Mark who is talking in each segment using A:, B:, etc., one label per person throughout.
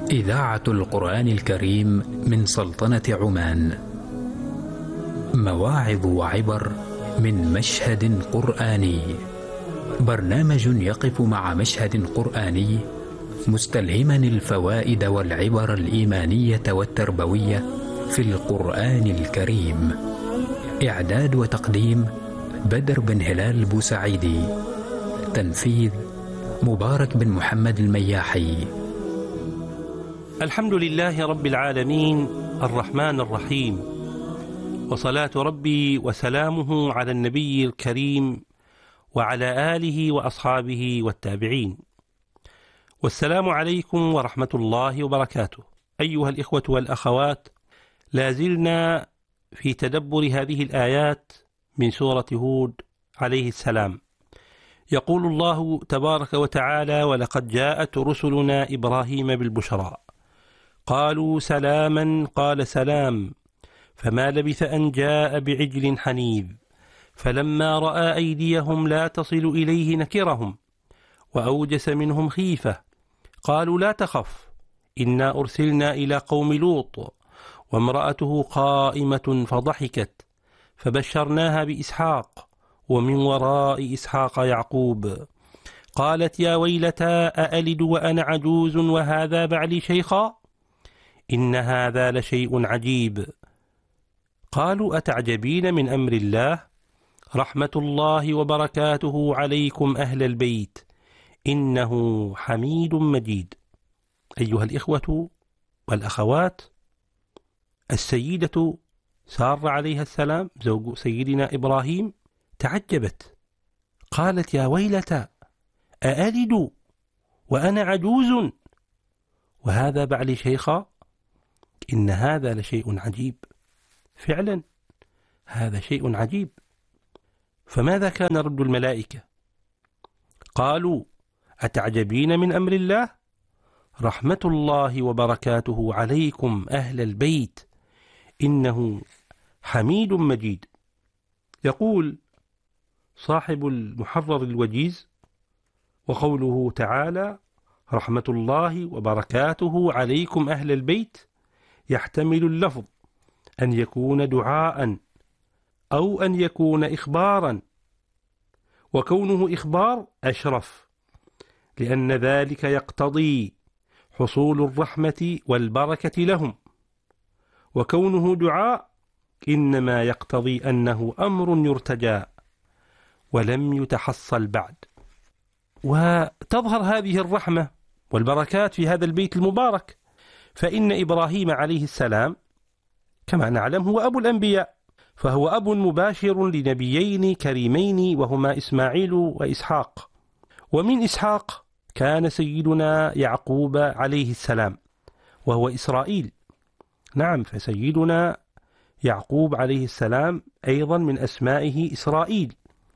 A: إذاعة القرآن الكريم من سلطنة عمان. مواعظ وعبر من مشهد قرآني. برنامج يقف مع مشهد قرآني مستلهما الفوائد والعبر الإيمانية والتربوية في القرآن الكريم. إعداد وتقديم بدر بن هلال بوسعيدي. تنفيذ مبارك بن محمد المياحي.
B: الحمد لله رب العالمين الرحمن الرحيم، وصلاة ربي وسلامه على النبي الكريم وعلى آله وأصحابه والتابعين. والسلام عليكم ورحمة الله وبركاته. أيها الإخوة والأخوات، لازلنا في تدبر هذه الآيات من سورة هود عليه السلام. يقول الله تبارك وتعالى: ولقد جاءت رسلنا إبراهيم بالبشرى قالوا سلاما قال سلام فما لبث أن جاء بعجل حنيذ فلما رأى أيديهم لا تصل إليه نكرهم وأوجس منهم خيفة قالوا لا تخف إنا أرسلنا إلى قوم لوط وامرأته قائمة فضحكت فبشرناها بإسحاق ومن وراء إسحاق يعقوب قالت يا ويلتى أألد وأنا عجوز وهذا بعلي شيخا إن هذا لشيء عجيب. قالوا أتعجبين من أمر الله رحمة الله وبركاته عليكم أهل البيت إنه حميد مجيد. أيها الإخوة والأخوات، السيدة سارة عليها السلام زوج سيدنا إبراهيم تعجبت، قالت يا ويلتى أألد وأنا عجوز وهذا بعلي شيخا إن هذا لشيء عجيب. فعلا هذا شيء عجيب. فماذا كان رد الملائكة؟ قالوا أتعجبين من أمر الله رحمة الله وبركاته عليكم أهل البيت إنه حميد مجيد. يقول صاحب المحرر الوجيز: وقوله تعالى رحمة الله وبركاته عليكم أهل البيت يحتمل اللفظ أن يكون دعاء أو أن يكون إخبارا، وكونه إخبار أشرف لأن ذلك يقتضي حصول الرحمة والبركة لهم، وكونه دعاء إنما يقتضي أنه أمر يرتجى ولم يتحصل بعد. وتظهر هذه الرحمة والبركات في هذا البيت المبارك، فإن إبراهيم عليه السلام كما نعلم هو أبو الأنبياء، فهو أب مباشر لنبيين كريمين وهما إسماعيل وإسحاق. ومن إسحاق كان سيدنا يعقوب عليه السلام وهو إسرائيل. نعم، فسيدنا يعقوب عليه السلام أيضا من أسمائه إسرائيل،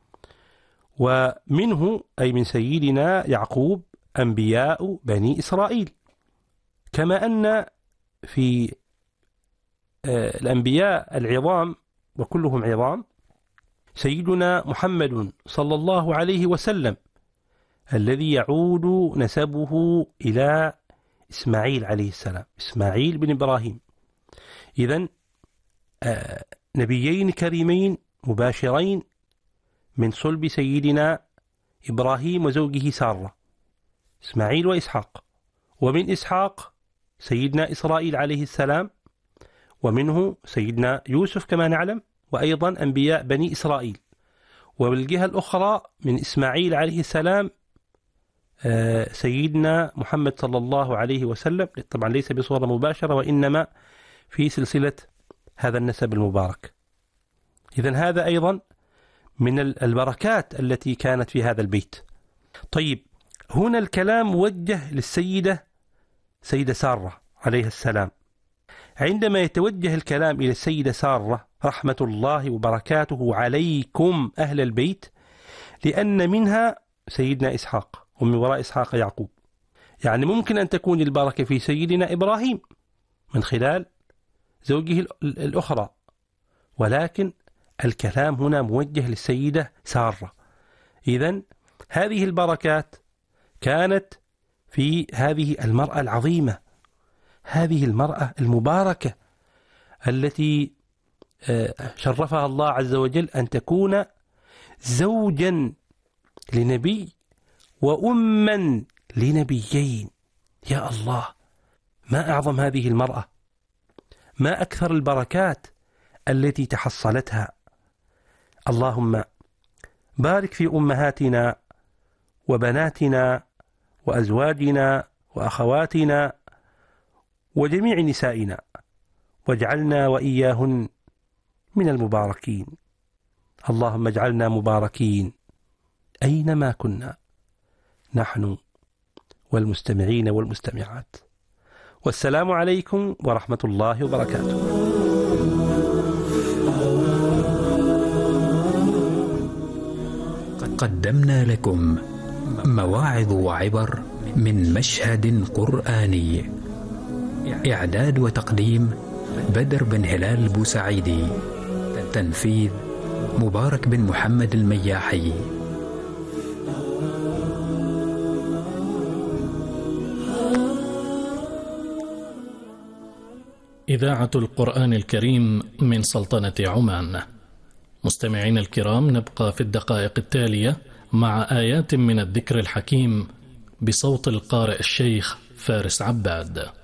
B: ومنه أي من سيدنا يعقوب أنبياء بني إسرائيل، كما أن في الأنبياء العظام وكلهم عظام سيدنا محمد صلى الله عليه وسلم الذي يعود نسبه إلى إسماعيل عليه السلام، إسماعيل بن إبراهيم. إذن نبيين كريمين مباشرين من صلب سيدنا إبراهيم وزوجه سارة، إسماعيل وإسحاق. ومن إسحاق سيدنا إسرائيل عليه السلام، ومنه سيدنا يوسف كما نعلم، وأيضا أنبياء بني إسرائيل. والجهة الأخرى من إسماعيل عليه السلام سيدنا محمد صلى الله عليه وسلم، طبعا ليس بصورة مباشرة وإنما في سلسلة هذا النسب المبارك. إذن هذا أيضا من البركات التي كانت في هذا البيت. طيب، هنا الكلام موجه للسيدة سارة عليها السلام. عندما يتوجه الكلام إلى السيدة سارة رحمة الله وبركاته عليكم أهل البيت، لأن منها سيدنا إسحاق ومن وراء إسحاق يعقوب، يعني ممكن أن تكون البركة في سيدنا إبراهيم من خلال زوجه الأخرى، ولكن الكلام هنا موجه للسيدة سارة. إذن هذه البركات كانت في هذه المرأة العظيمة هذه المرأة المباركة التي شرفها الله عز وجل أن تكون زوجا لنبي وأما لنبيين. يا الله، ما أعظم هذه المرأة، ما أكثر البركات التي تحصلتها. اللهم بارك في أمهاتنا وبناتنا وأزواجنا وأخواتنا وجميع نسائنا، واجعلنا وإياهن من المباركين. اللهم اجعلنا مباركين أينما كنا، نحن والمستمعين والمستمعات. والسلام عليكم ورحمة الله وبركاته.
A: قدمنا لكم مواعظ وعبر من مشهد قرآني. إعداد وتقديم بدر بن هلال بوسعيدي. تنفيذ مبارك بن محمد المياحي.
C: إذاعة القرآن الكريم من سلطنة عمان. مستمعين الكرام، نبقى في الدقائق التالية مع آيات من الذكر الحكيم بصوت القارئ الشيخ فارس عباد.